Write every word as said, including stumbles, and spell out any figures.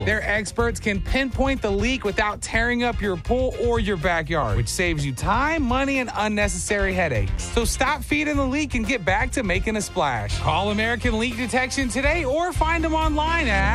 Their experts can pinpoint the leak without tearing up your pool or your backyard, which saves you time, money, and unnecessary headaches. So stop feeding the leak and get back to making a splash. Call American Leak Detection today or find them online at